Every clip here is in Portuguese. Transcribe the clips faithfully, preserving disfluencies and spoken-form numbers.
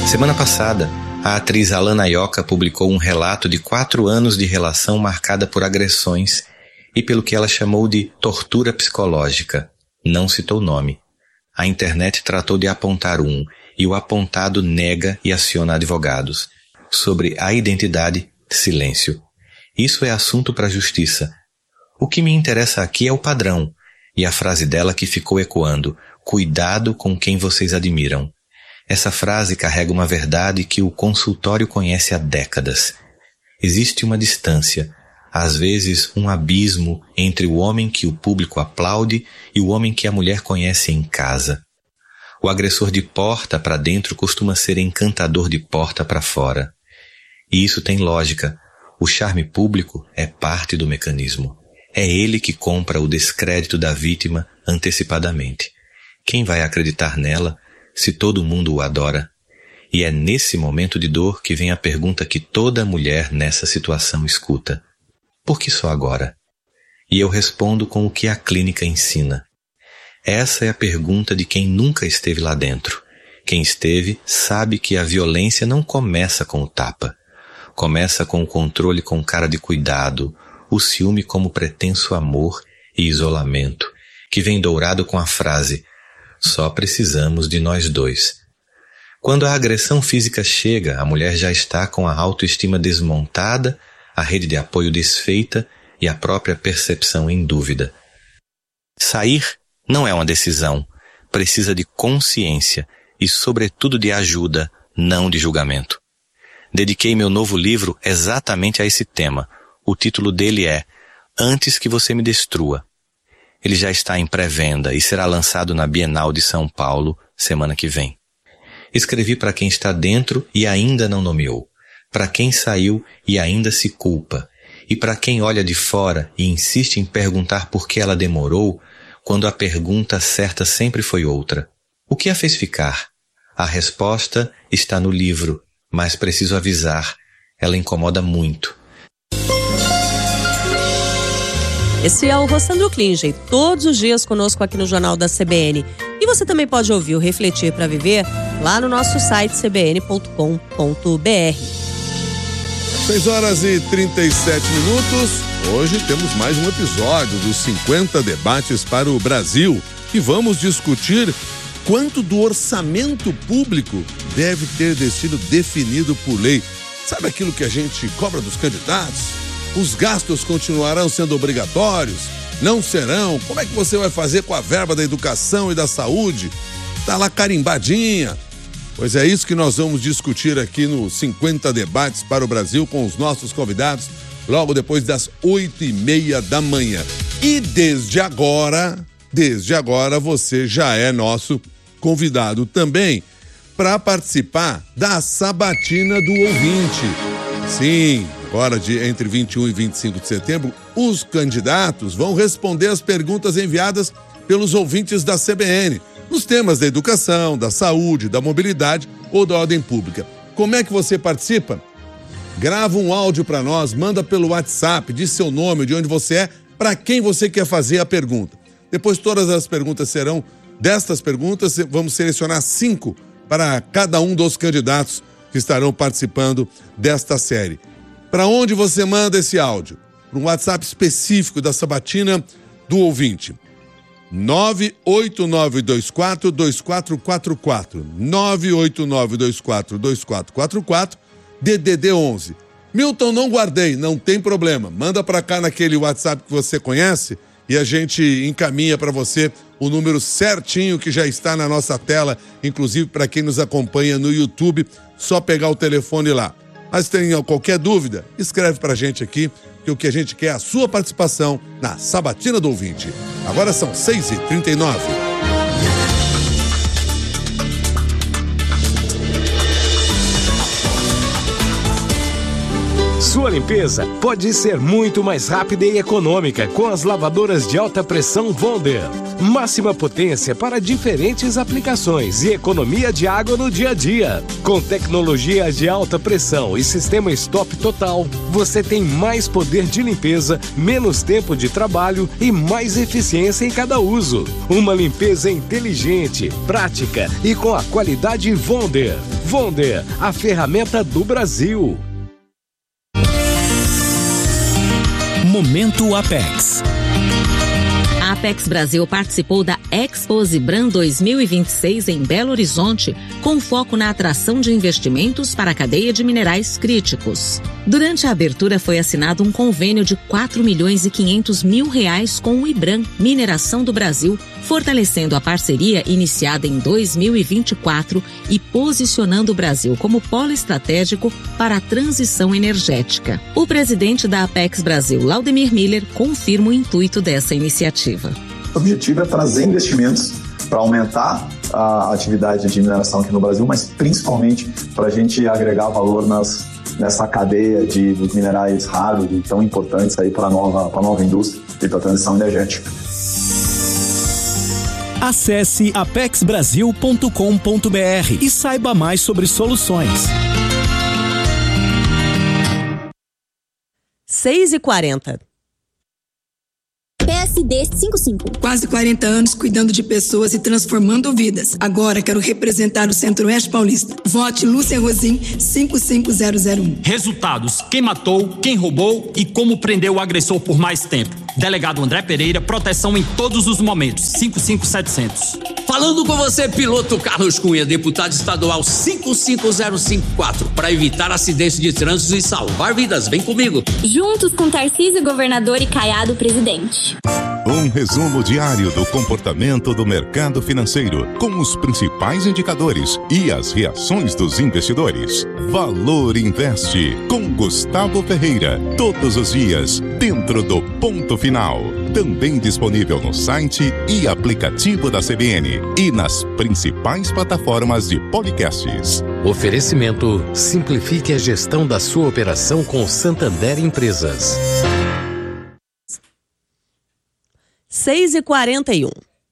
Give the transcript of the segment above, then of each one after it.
Semana passada, a atriz Alana Ioca publicou um relato de quatro anos de relação marcada por agressões e pelo que ela chamou de tortura psicológica. Não citou nome. A internet tratou de apontar um, e o apontado nega e aciona advogados. Sobre a identidade, silêncio. Isso é assunto para a justiça. O que me interessa aqui é o padrão, e a frase dela que ficou ecoando: cuidado com quem vocês admiram. Essa frase carrega uma verdade que o consultório conhece há décadas. Existe uma distância, às vezes um abismo, entre o homem que o público aplaude e o homem que a mulher conhece em casa. O agressor de porta para dentro costuma ser encantador de porta para fora. E isso tem lógica. O charme público é parte do mecanismo. É ele que compra o descrédito da vítima antecipadamente. Quem vai acreditar nela se todo mundo o adora? E é nesse momento de dor que vem a pergunta que toda mulher nessa situação escuta: por que só agora? E eu respondo com o que a clínica ensina. Essa é a pergunta de quem nunca esteve lá dentro. Quem esteve sabe que a violência não começa com o tapa. Começa com o controle com cara de cuidado, o ciúme como pretenso amor e isolamento, que vem dourado com a frase: só precisamos de nós dois. Quando a agressão física chega, a mulher já está com a autoestima desmontada, a rede de apoio desfeita e a própria percepção em dúvida. Sair não é uma decisão, precisa de consciência e, sobretudo, de ajuda, não de julgamento. Dediquei meu novo livro exatamente a esse tema. O título dele é Antes que você me destrua. Ele já está em pré-venda e será lançado na Bienal de São Paulo semana que vem. Escrevi para quem está dentro e ainda não nomeou, para quem saiu e ainda se culpa, e para quem olha de fora e insiste em perguntar por que ela demorou, quando a pergunta certa sempre foi outra. O que a fez ficar? A resposta está no livro, mas preciso avisar, ela incomoda muito. Esse é o Rossandro Klinger, todos os dias conosco aqui no Jornal da C B N. E você também pode ouvir o Refletir para Viver lá no nosso site c b n ponto com ponto b r. seis horas e trinta e sete minutos. Hoje temos mais um episódio dos cinquenta Debates para o Brasil e vamos discutir quanto do orçamento público deve ter sido definido por lei. Sabe aquilo que a gente cobra dos candidatos? Os gastos continuarão sendo obrigatórios? Não serão? Como é que você vai fazer com a verba da educação e da saúde? Tá lá carimbadinha. Pois é isso que nós vamos discutir aqui no cinquenta Debates para o Brasil com os nossos convidados, logo depois das oito e meia da manhã. E desde agora, desde agora você já é nosso convidado também para participar da Sabatina do Ouvinte. Sim, agora de entre vinte e um e vinte e cinco de setembro, os candidatos vão responder as perguntas enviadas pelos ouvintes da C B N, nos temas da educação, da saúde, da mobilidade ou da ordem pública. Como é que você participa? Grava um áudio para nós, manda pelo WhatsApp, diz seu nome, de onde você é, para quem você quer fazer a pergunta. Depois todas as perguntas serão, destas perguntas, vamos selecionar cinco para cada um dos candidatos que estarão participando desta série. Para onde você manda esse áudio? Para um WhatsApp específico da Sabatina do Ouvinte. nove oito nove dois quatro dois quatro quatro quatro. nove oito nove dois quatro dois quatro quatro quatro, D D D onze. Milton, não guardei, não tem problema. Manda para cá naquele WhatsApp que você conhece e a gente encaminha para você o número certinho que já está na nossa tela, inclusive para quem nos acompanha no YouTube, só pegar o telefone lá. Mas tem qualquer dúvida, escreve pra gente aqui, que o que a gente quer é a sua participação na Sabatina do Ouvinte. Agora são seis e trinta e nove. Sua limpeza pode ser muito mais rápida e econômica com as lavadoras de alta pressão Wonder. Máxima potência para diferentes aplicações e economia de água no dia a dia. Com tecnologia de alta pressão e sistema stop total, você tem mais poder de limpeza, menos tempo de trabalho e mais eficiência em cada uso. Uma limpeza inteligente, prática e com a qualidade Wonder. Vonder, a ferramenta do Brasil. Momento Apex. A Apex Brasil participou da Expo Zibran dois mil e vinte e seis em Belo Horizonte, com foco na atração de investimentos para a cadeia de minerais críticos. Durante a abertura foi assinado um convênio de quatro milhões e quinhentos mil reais com o IBRAM, Mineração do Brasil, fortalecendo a parceria iniciada em dois mil e vinte e quatro e posicionando o Brasil como polo estratégico para a transição energética. O presidente da Apex Brasil, Laudemir Miller, confirma o intuito dessa iniciativa. O objetivo é trazer investimentos para aumentar a atividade de mineração aqui no Brasil, mas principalmente para a gente agregar valor nas, nessa cadeia de, de minerais raros e tão importantes aí para a nova, para a nova indústria e para a transição energética. Acesse apex brasil ponto com ponto b r e saiba mais sobre soluções. seis e quarenta. P S D cinquenta e cinco. Quase quarenta anos cuidando de pessoas e transformando vidas. Agora quero representar o Centro-Oeste Paulista. Vote Lúcia Rosim cinco cinco zero zero um. Resultados: quem matou, quem roubou e como prendeu o agressor por mais tempo. Delegado André Pereira, proteção em todos os momentos. cinco cinco sete zero zero. Falando com você, piloto Carlos Cunha, deputado estadual cinco cinco zero cinco quatro. Para evitar acidentes de trânsito e salvar vidas. Vem comigo. Juntos com Tarcísio, governador, e Caiado, presidente. Um resumo diário do comportamento do mercado financeiro, com os principais indicadores e as reações dos investidores. Valor Investe, com Gustavo Ferreira. Todos os dias, dentro do ponto final. Também disponível no site e aplicativo da C B N e nas principais plataformas de podcasts. Oferecimento: simplifique a gestão da sua operação com Santander Empresas. seis e quarenta e um.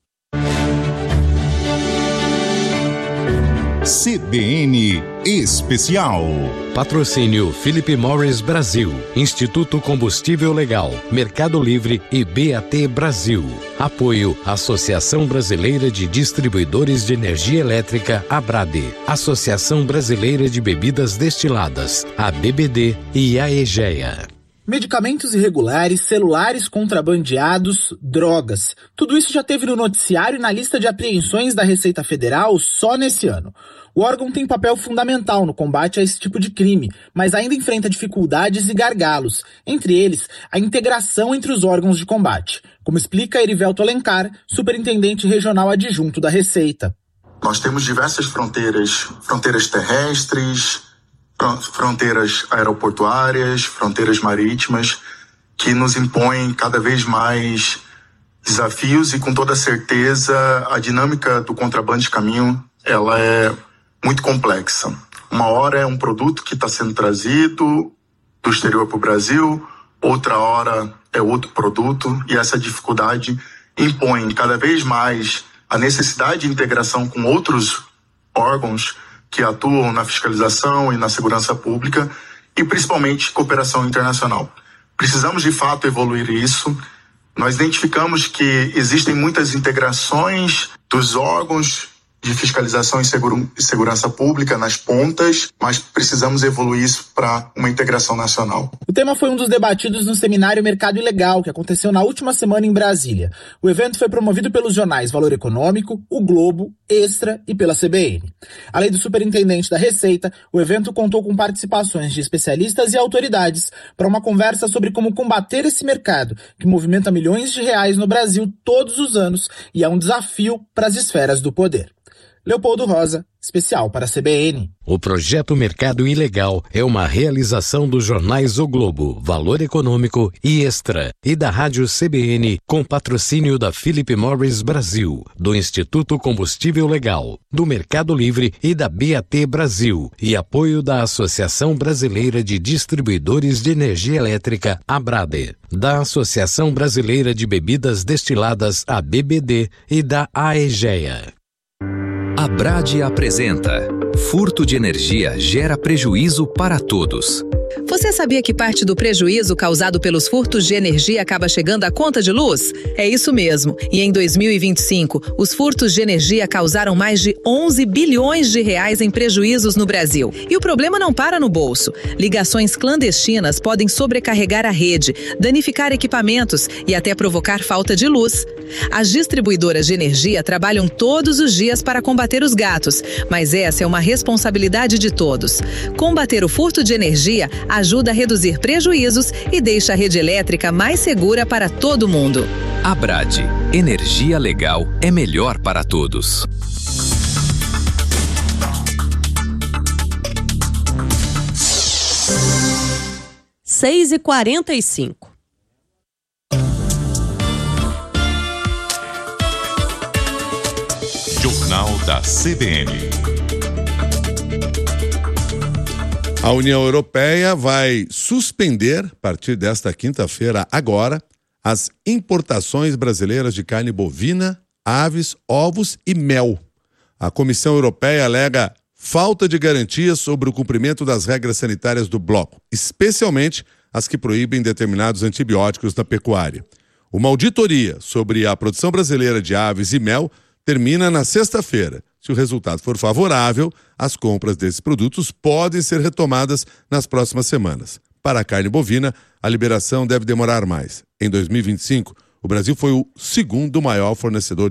C B N Especial. Patrocínio Philip Morris Brasil, Instituto Combustível Legal, Mercado Livre e B A T Brasil. Apoio Associação Brasileira de Distribuidores de Energia Elétrica, ABRADE, Associação Brasileira de Bebidas Destiladas, a B B D e a EGEA. Medicamentos irregulares, celulares contrabandeados, drogas. Tudo isso já teve no noticiário e na lista de apreensões da Receita Federal só nesse ano. O órgão tem papel fundamental no combate a esse tipo de crime, mas ainda enfrenta dificuldades e gargalos, entre eles a integração entre os órgãos de combate, como explica Erivelto Alencar, superintendente regional adjunto da Receita. Nós temos diversas fronteiras, fronteiras terrestres, fronteiras aeroportuárias, fronteiras marítimas, que nos impõem cada vez mais desafios e, com toda certeza, a dinâmica do contrabando de caminho ela é muito complexa. Uma hora é um produto que está sendo trazido do exterior para o Brasil, outra hora é outro produto, e essa dificuldade impõe cada vez mais a necessidade de integração com outros órgãos que atuam na fiscalização e na segurança pública e principalmente cooperação internacional. Precisamos de fato evoluir isso. Nós identificamos que existem muitas integrações dos órgãos de fiscalização e seguro, segurança pública nas pontas, mas precisamos evoluir isso para uma integração nacional. O tema foi um dos debatidos no seminário Mercado Ilegal, que aconteceu na última semana em Brasília. O evento foi promovido pelos jornais Valor Econômico, O Globo, Extra e pela C B N. Além do superintendente da Receita, o evento contou com participações de especialistas e autoridades para uma conversa sobre como combater esse mercado, que movimenta milhões de reais no Brasil todos os anos e é um desafio para as esferas do poder. Leopoldo Rosa, especial para a C B N. O projeto Mercado Ilegal é uma realização dos jornais O Globo, Valor Econômico e Extra, e da Rádio C B N, com patrocínio da Philip Morris Brasil, do Instituto Combustível Legal, do Mercado Livre e da B A T Brasil, e apoio da Associação Brasileira de Distribuidores de Energia Elétrica, ABRADE, da Associação Brasileira de Bebidas Destiladas, a B B D, e da AEGEA. A Brade apresenta: furto de energia gera prejuízo para todos. Você sabia que parte do prejuízo causado pelos furtos de energia acaba chegando à conta de luz? É isso mesmo. E em dois mil e vinte e cinco, os furtos de energia causaram mais de onze bilhões de reais em prejuízos no Brasil. E o problema não para no bolso. Ligações clandestinas podem sobrecarregar a rede, danificar equipamentos e até provocar falta de luz. As distribuidoras de energia trabalham todos os dias para combater os gatos, mas essa é uma responsabilidade de todos. Combater o furto de energia ajuda a reduzir prejuízos e deixa a rede elétrica mais segura para todo mundo. Abrade. Energia legal é melhor para todos. seis e quarenta e cinco. Jornal da C B N. A União Europeia vai suspender, a partir desta quinta-feira, agora, as importações brasileiras de carne bovina, aves, ovos e mel. A Comissão Europeia alega falta de garantias sobre o cumprimento das regras sanitárias do bloco, especialmente as que proíbem determinados antibióticos na pecuária. Uma auditoria sobre a produção brasileira de aves e mel termina na sexta-feira. Se o resultado for favorável, as compras desses produtos podem ser retomadas nas próximas semanas. Para a carne bovina, a liberação deve demorar mais. Em dois mil e vinte e cinco, o Brasil foi o segundo maior fornecedor